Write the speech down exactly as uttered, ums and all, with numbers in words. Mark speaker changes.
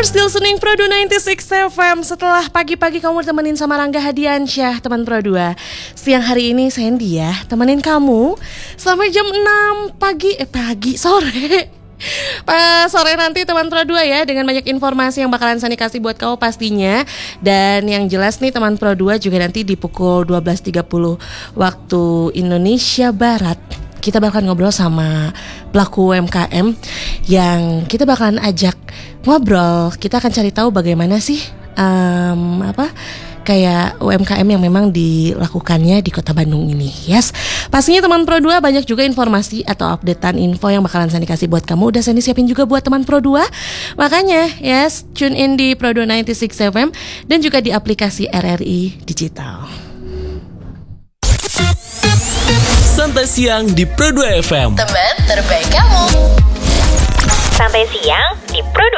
Speaker 1: You're still listening Pro dua sembilan enam F M. Setelah pagi-pagi kamu temenin sama Rangga Hadiansyah, teman Pro dua. Siang hari ini Sandy ya, temenin kamu sampai jam enam pagi, eh pagi, sore. Pas sore nanti teman Pro dua ya, dengan banyak informasi yang bakalan Sandy kasih buat kamu pastinya. Dan yang jelas nih teman Pro dua juga nanti di pukul dua belas tiga puluh waktu Indonesia Barat kita bakalan ngobrol sama pelaku U M K M yang kita bakalan ajak ngobrol. Kita akan cari tahu bagaimana sih um, apa kayak U M K M yang memang dilakukannya di Kota Bandung ini. Yes, pastinya teman Pro dua banyak juga informasi atau updatean info yang bakalan Sandy kasih buat kamu. Udah Sandy siapin juga buat teman Pro dua. Makanya yes, tune in di Pro dua sembilan enam F M dan juga di aplikasi R R I Digital.
Speaker 2: Santai siang di Pro dua F M.
Speaker 3: Teman terbaik kamu. Santai siang di Pro